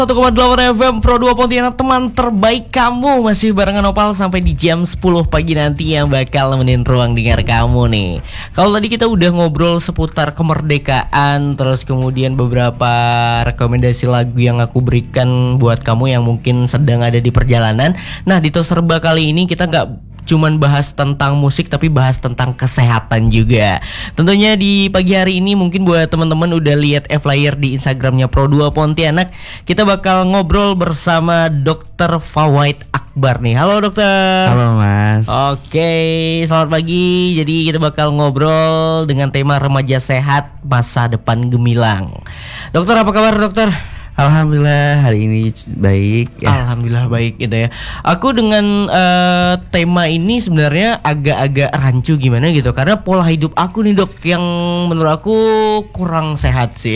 1,8 FM Pro 2 Pontianak, teman terbaik kamu. Masih barengan Opal sampai di jam 10 pagi nanti yang bakal nemenin ruang dengar kamu nih. Kalau tadi kita udah ngobrol seputar kemerdekaan, terus kemudian beberapa rekomendasi lagu yang aku berikan buat kamu yang mungkin sedang ada di perjalanan. Nah, di Tos Serba kali ini kita nggak cuman bahas tentang musik tapi bahas tentang kesehatan juga. Tentunya di pagi hari ini mungkin buat teman-teman udah lihat flyer di Instagramnya Pro 2 Pontianak, kita bakal ngobrol bersama Dr. Fawait Akbar nih. Halo dokter. Halo mas. Oke, selamat pagi. Jadi kita bakal ngobrol dengan tema remaja sehat masa depan gemilang. Dokter, apa kabar dokter? Alhamdulillah hari ini baik ya. Alhamdulillah baik gitu ya. Aku dengan tema ini sebenarnya agak-agak rancu gimana gitu, karena pola hidup aku nih dok yang menurut aku kurang sehat sih.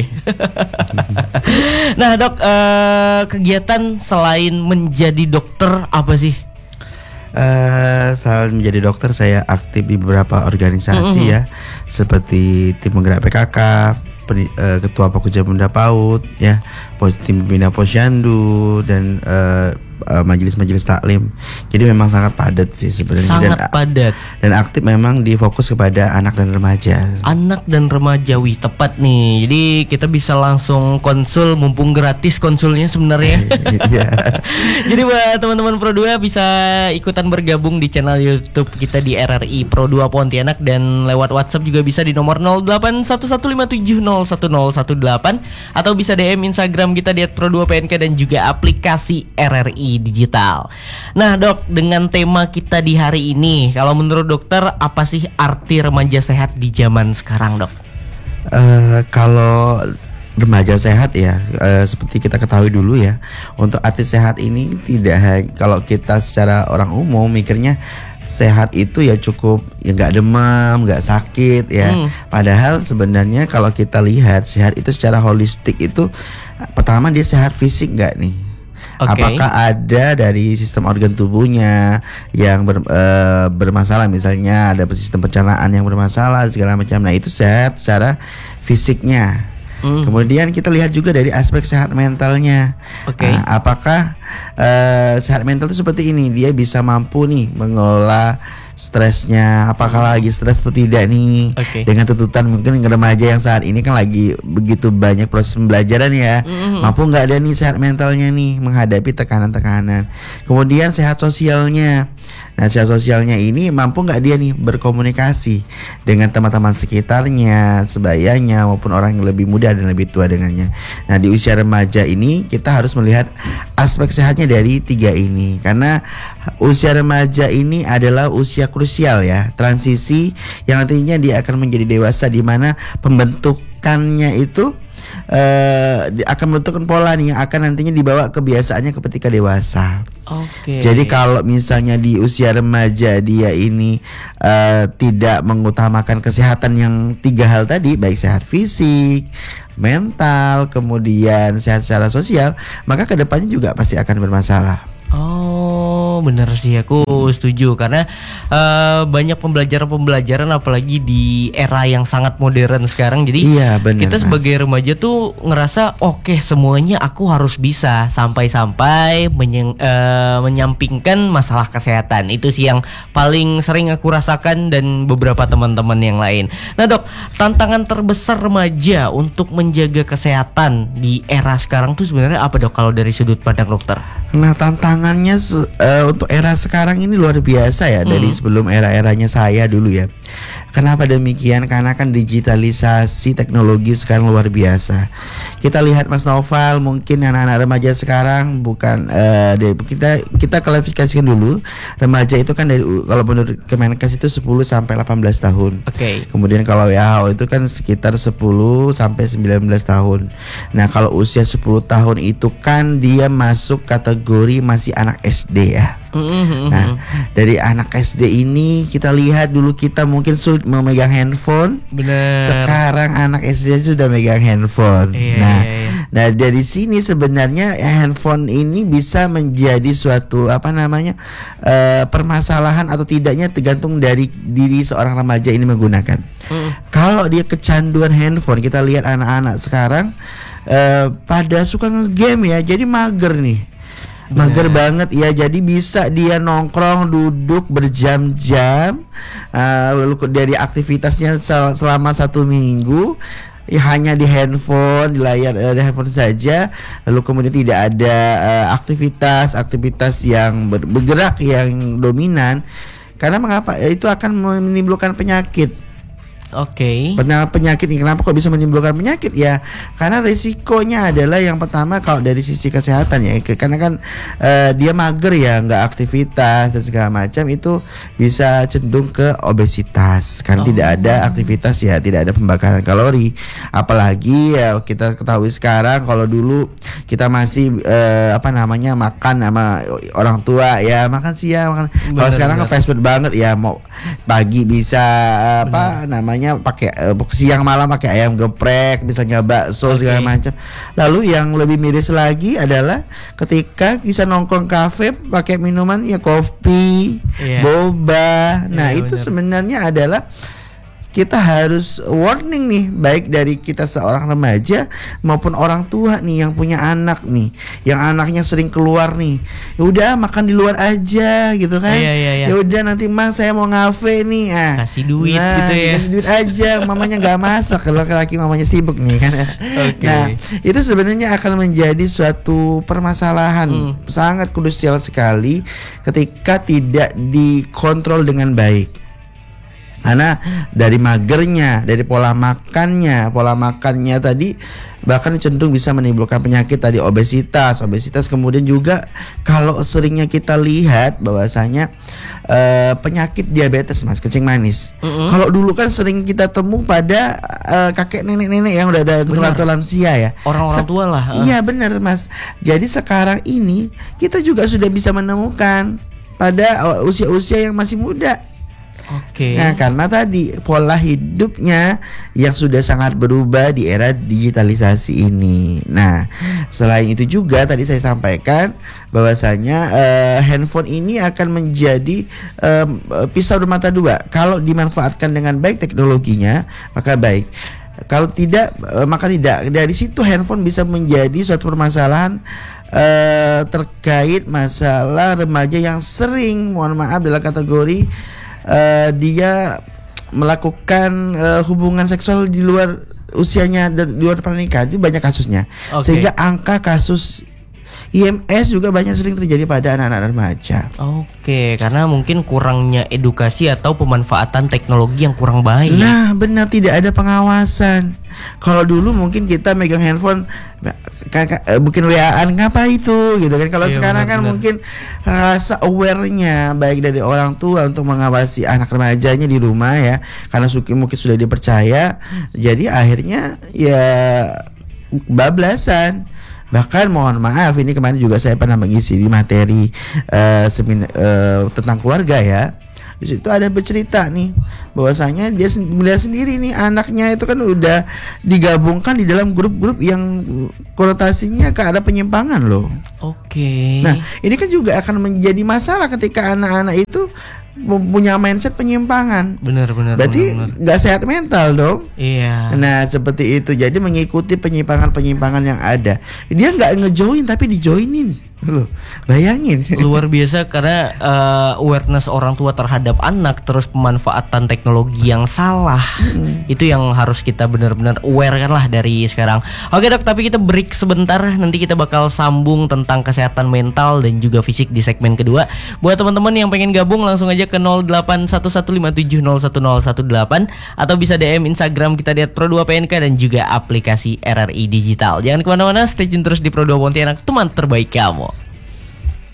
Nah dok, kegiatan selain menjadi dokter apa sih? Selain menjadi dokter saya aktif di beberapa organisasi ya, seperti tim penggerak PKK, Ketua Pakuja Bunda PAUD ya, tim pembina Posyandu dan majelis-majelis taklim. Jadi memang sangat padat sih sebenarnya. Sangat padat. Dan aktif memang difokus kepada anak dan remaja. Anak dan remaja, wih tepat nih. Jadi kita bisa langsung konsul, mumpung gratis konsulnya sebenarnya. Jadi buat teman-teman Pro 2 bisa ikutan bergabung di channel YouTube kita di RRI Pro 2 Pontianak, dan lewat WhatsApp juga bisa di nomor 081157010018, atau bisa DM Instagram kita di @pro2pnk dan juga aplikasi RRI Digital. Nah dok, dengan tema kita di hari ini, kalau menurut dokter apa sih arti remaja sehat di zaman sekarang dok? Kalau remaja sehat ya, seperti kita ketahui dulu ya, untuk arti sehat ini tidak hanya kalau kita secara orang umum mikirnya sehat itu ya cukup ya nggak demam, nggak sakit ya. Padahal sebenarnya kalau kita lihat sehat itu secara holistik itu, pertama dia sehat fisik nggak nih? Okay. Apakah ada dari sistem organ tubuhnya yang bermasalah, misalnya ada sistem pencernaan yang bermasalah segala macam. Nah itu sehat secara fisiknya. Kemudian kita lihat juga dari aspek sehat mentalnya. Okay. Nah, apakah sehat mental itu seperti ini, dia bisa mampu nih mengelola stresnya, apakah lagi stres atau tidak nih. Dengan tuntutan mungkin remaja yang saat ini kan lagi begitu banyak proses pembelajaran ya, mampu nggak ada nih sehat mentalnya nih menghadapi tekanan-tekanan. Kemudian sehat sosialnya. Nah sehat sosialnya ini mampu nggak dia nih berkomunikasi dengan teman-teman sekitarnya, sebayanya maupun orang yang lebih muda dan lebih tua dengannya. Nah di usia remaja ini kita harus melihat aspek sehatnya dari tiga ini, karena usia remaja ini adalah usia krusial ya, transisi yang nantinya dia akan menjadi dewasa, di mana pembentukannya itu akan menentukan pola nih yang akan nantinya dibawa kebiasaannya ketika dewasa. Jadi kalau misalnya di usia remaja dia ini tidak mengutamakan kesehatan yang tiga hal tadi, baik sehat fisik, mental, kemudian sehat secara sosial, maka kedepannya juga pasti akan bermasalah. Oh bener sih, aku setuju, karena banyak pembelajaran apalagi di era yang sangat modern sekarang. Jadi kita sebagai remaja tuh ngerasa oke, semuanya aku harus bisa, sampai-sampai menyampingkan masalah kesehatan. Itu sih yang paling sering aku rasakan dan beberapa teman-teman yang lain. Nah dok, tantangan terbesar remaja untuk menjaga kesehatan di era sekarang tuh sebenarnya apa dok, kalau dari sudut pandang dokter? Nah tantangannya untuk era sekarang ini luar biasa ya, dari sebelum era-eranya saya dulu ya. Kenapa demikian? Karena kan digitalisasi teknologi sekarang luar biasa. Kita lihat Mas Noval, mungkin anak-anak remaja sekarang bukan kita klasifikasikan dulu. Remaja itu kan dari, kalau menurut Kemenkes itu 10 sampai 18 tahun. Kemudian kalau WHO itu kan sekitar 10 sampai 19 tahun. Nah, kalau usia 10 tahun itu kan dia masuk kategori masih anak SD ya. Nah, dari anak SD ini kita lihat dulu kita mungkin sulit memegang handphone. Bener. Sekarang anak SD sudah megang handphone. Nah, dari sini sebenarnya handphone ini bisa menjadi suatu permasalahan atau tidaknya tergantung dari diri seorang remaja ini menggunakan. Kalau dia kecanduan handphone, kita lihat anak-anak sekarang pada suka ngegame ya, jadi mager nih. Mager banget ya, jadi bisa dia nongkrong duduk berjam-jam, lalu dari aktivitasnya selama 1 minggu ya hanya di handphone, di layar di handphone saja, lalu kemudian tidak ada aktivitas yang bergerak yang dominan. Karena mengapa? Itu akan menimbulkan penyakit. Penyakit ini kenapa kok bisa menimbulkan penyakit ya? Karena resikonya adalah yang pertama kalau dari sisi kesehatan ya, karena kan dia mager ya, nggak aktivitas dan segala macam, itu bisa cenderung ke obesitas karena tidak ada aktivitas ya, tidak ada pembakaran kalori. Apalagi ya kita ketahui sekarang, kalau dulu kita masih makan sama orang tua ya, makan siang, makan. Kalau sekarang kan fast food banget ya, mau pagi bisa pakai siang malam pakai ayam geprek, misalnya bakso segala macam. Lalu yang lebih miris lagi adalah ketika bisa nongkrong kafe pakai minuman ya kopi, boba. Nah, itu sebenarnya adalah kita harus warning nih, baik dari kita seorang remaja maupun orang tua nih yang punya anak nih, yang anaknya sering keluar nih. Ya udah makan di luar aja gitu kan. Ya udah nanti saya mau ngafe nih, kasih duit gitu ya. Kasih duit aja, mamanya nggak masak kalau laki mamanya sibuk nih kan. Nah, itu sebenarnya akan menjadi suatu permasalahan sangat krusial sekali ketika tidak dikontrol dengan baik. Karena dari magernya, dari pola makannya tadi bahkan cenderung bisa menimbulkan penyakit tadi, obesitas kemudian juga kalau seringnya kita lihat bahwasanya penyakit diabetes Mas, kencing manis. Kalau dulu kan sering kita temu pada kakek nenek-nenek yang udah ada lansia ya. Orang-orang tua lah. Iya benar Mas. Jadi sekarang ini kita juga sudah bisa menemukan pada usia-usia yang masih muda. Nah, karena tadi pola hidupnya yang sudah sangat berubah di era digitalisasi ini. Nah, selain itu juga tadi saya sampaikan bahwasanya handphone ini akan menjadi pisau bermata dua. Kalau dimanfaatkan dengan baik teknologinya, maka baik. Kalau tidak, maka tidak. Dari situ handphone bisa menjadi suatu permasalahan terkait masalah remaja yang sering, mohon maaf, dalam kategori dia melakukan hubungan seksual di luar usianya dan di luar pernikahan. Itu banyak kasusnya. Sehingga angka kasus IMS juga banyak sering terjadi pada anak-anak remaja. Karena mungkin kurangnya edukasi atau pemanfaatan teknologi yang kurang baik. Nah, benar, tidak ada pengawasan. Kalau dulu mungkin kita megang handphone, mungkin WA-an ngapa itu gitu kan. Kalau sekarang kan mungkin rasa aware-nya baik dari orang tua untuk mengawasi anak remajanya di rumah ya, karena mungkin sudah dipercaya. Jadi akhirnya ya bablasan. Bahkan mohon maaf, ini kemarin juga saya pernah mengisi di materi tentang keluarga ya. Di situ ada bercerita nih bahwasanya dia melihat sendiri nih anaknya itu kan udah digabungkan di dalam grup-grup yang konotasinya ke arah penyimpangan loh. Nah, ini kan juga akan menjadi masalah ketika anak-anak itu punya mindset penyimpangan. Benar. Berarti nggak sehat mental dong. Iya. Nah, seperti itu. Jadi mengikuti penyimpangan yang ada. Dia nggak ngejoin tapi dijoinin. Loh, bayangin. Luar biasa, karena awareness orang tua terhadap anak, terus pemanfaatan teknologi yang salah. Itu yang harus kita benar-benar aware kan lah dari sekarang. Oke Dok, tapi kita break sebentar. Nanti kita bakal sambung tentang kesehatan mental dan juga fisik di segmen kedua. Buat teman-teman yang pengen gabung, langsung aja ke 081157010118 atau bisa DM Instagram kita di @pro2pnk dan juga aplikasi RRI Digital. Jangan kemana-mana, stay tune terus di Pro2 Pontianak, teman terbaik kamu.